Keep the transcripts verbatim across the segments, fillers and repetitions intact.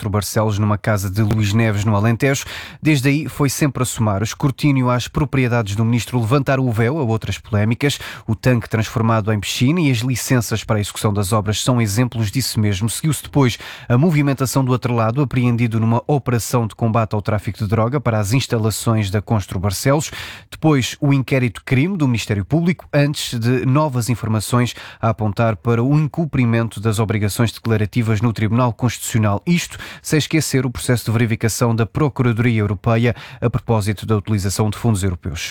Castro Barcelos, numa casa de Luís Neves, no Alentejo. Desde aí foi sempre a somar o escrutínio às propriedades do ministro, levantar o véu a outras polémicas. O tanque transformado em piscina e as licenças para a execução das obras são exemplos disso mesmo. Seguiu-se depois a movimentação do atrelado, apreendido numa operação de combate ao tráfico de droga para as instalações da Castro Barcelos. Depois o inquérito-crime do Ministério Público, antes de novas informações a apontar para o incumprimento das obrigações declarativas no Tribunal Constitucional. Isto sem esquecer o processo de verificação da Procuradoria Europeia a propósito da utilização de fundos europeus.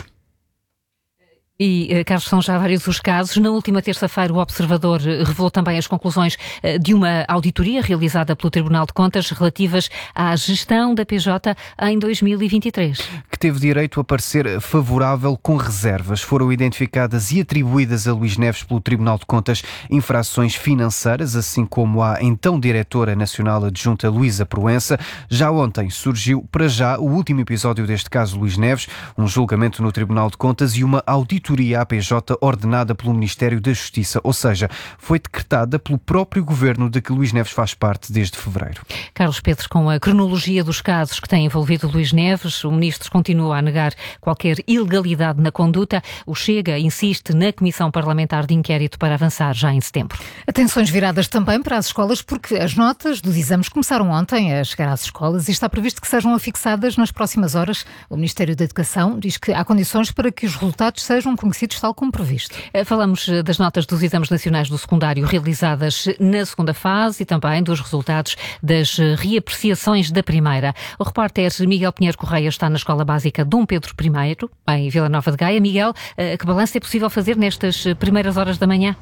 E, Carlos, são já vários os casos. Na última terça-feira, o Observador revelou também as conclusões de uma auditoria realizada pelo Tribunal de Contas relativas à gestão da P J em dois mil e vinte e três. Que teve direito a parecer favorável com reservas. Foram identificadas e atribuídas a Luís Neves pelo Tribunal de Contas infrações financeiras, assim como à então Diretora Nacional Adjunta Luísa Proença. Já ontem surgiu, para já, o último episódio deste caso Luís Neves, um julgamento no Tribunal de Contas e uma auditoria à P J ordenada pelo Ministério da Justiça, ou seja, foi decretada pelo próprio governo de que Luís Neves faz parte desde fevereiro. Carlos Pedro, com a cronologia dos casos que têm envolvido Luís Neves, o ministro continua a negar qualquer ilegalidade na conduta. O Chega insiste na Comissão Parlamentar de Inquérito para avançar já em setembro. Atenções viradas também para as escolas, porque as notas dos exames começaram ontem a chegar às escolas e está previsto que sejam afixadas nas próximas horas. O Ministério da Educação diz que há condições para que os resultados sejam conhecidos tal como previsto. Falamos das notas dos exames nacionais do secundário realizadas na segunda fase e também dos resultados das reapreciações da primeira. O repórter Miguel Pinheiro Correia está na Escola Básica Dom Pedro I, em Vila Nova de Gaia. Miguel, que balanço é possível fazer nestas primeiras horas da manhã?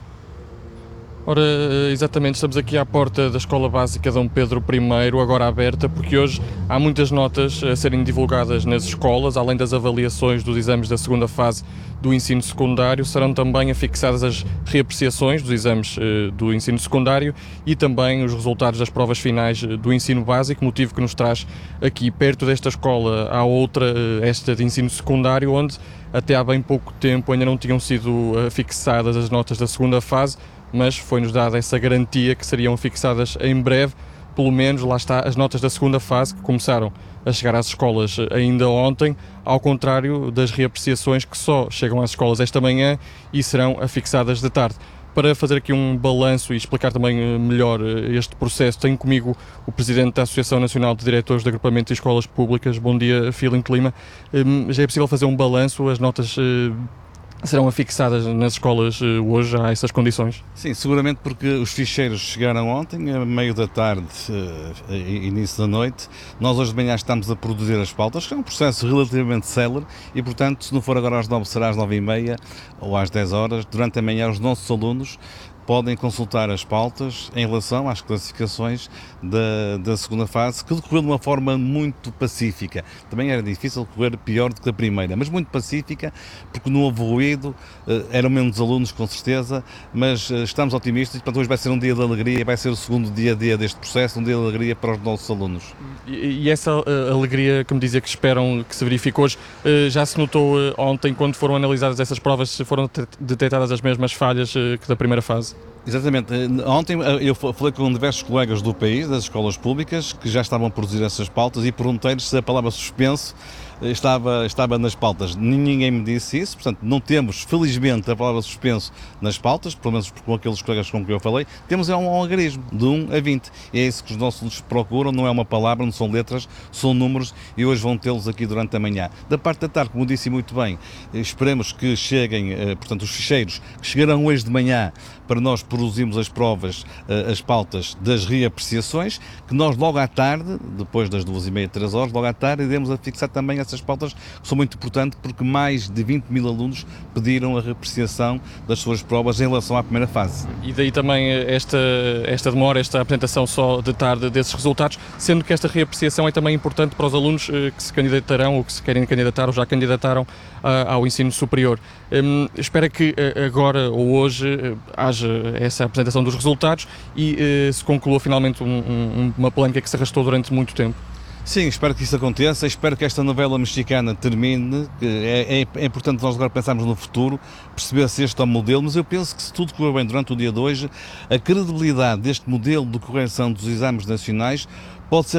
Ora, exatamente, estamos aqui à porta da Escola Básica Dom Pedro I, agora aberta, porque hoje há muitas notas a serem divulgadas nas escolas, além das avaliações dos exames da segunda fase do ensino secundário, serão também afixadas as reapreciações dos exames eh, do ensino secundário e também os resultados das provas finais do ensino básico, motivo que nos traz aqui perto desta escola há outra, esta de ensino secundário, onde até há bem pouco tempo ainda não tinham sido afixadas as notas da segunda fase, mas foi-nos dada essa garantia que seriam fixadas em breve, pelo menos lá está as notas da segunda fase que começaram a chegar às escolas ainda ontem, ao contrário das reapreciações que só chegam às escolas esta manhã e serão afixadas de tarde. Para fazer aqui um balanço e explicar também melhor este processo, tenho comigo o Presidente da Associação Nacional de Diretores de Agrupamento de Escolas Públicas. Bom dia, Filipe Lima. Já é possível fazer um balanço? As notas serão afixadas nas escolas hoje a essas condições? Sim, seguramente, porque os ficheiros chegaram ontem, a meio da tarde e início da noite. Nós hoje de manhã estamos a produzir as pautas, que é um processo relativamente célere e, portanto, se não for agora às nove, será às nove e meia ou às dez horas. Durante a manhã, os nossos alunos podem consultar as pautas em relação às classificações da, da segunda fase, que decorreu de uma forma muito pacífica. Também era difícil decorrer pior do que a primeira, mas muito pacífica, porque não houve ruído, eram menos alunos com certeza, mas estamos otimistas e, portanto, hoje vai ser um dia de alegria, vai ser o segundo dia a dia deste processo, um dia de alegria para os nossos alunos. E, e essa uh, alegria que me dizia que esperam que se verifique hoje, uh, já se notou uh, ontem, quando foram analisadas essas provas, foram detectadas as mesmas falhas uh, que da primeira fase? Exatamente. Ontem eu falei com diversos colegas do país, das escolas públicas, que já estavam a produzir essas pautas e perguntei-lhes se a palavra suspenso estava, estava nas pautas. Ninguém me disse isso, portanto não temos, felizmente, a palavra suspenso nas pautas, pelo menos com aqueles colegas com quem eu falei. Temos é um algarismo, de um a vinte. E é isso que os nossos procuram, não é uma palavra, não são letras, são números e hoje vão tê-los aqui durante a manhã. Da parte da tarde, como disse muito bem, esperemos que cheguem, portanto, os ficheiros que chegarão hoje de manhã para nós produzirmos as provas, as pautas das reapreciações, que nós logo à tarde, depois das duas e meia, três horas, logo à tarde, iremos a fixar também essas pautas, que são muito importantes, porque mais de vinte mil alunos pediram a reapreciação das suas provas em relação à primeira fase. E daí também esta, esta demora, esta apresentação só de tarde desses resultados, sendo que esta reapreciação é também importante para os alunos que se candidatarão ou que se querem candidatar ou já candidataram ao ensino superior. Um, espera que agora ou hoje haja essa apresentação dos resultados e uh, se conclua finalmente um, um, uma polémica que se arrastou durante muito tempo. Sim, espero que isso aconteça, espero que esta novela mexicana termine, é, é, é importante nós agora pensarmos no futuro, perceber se este é o modelo, mas eu penso que se tudo correr bem durante o dia de hoje, a credibilidade deste modelo de correção dos exames nacionais pode ser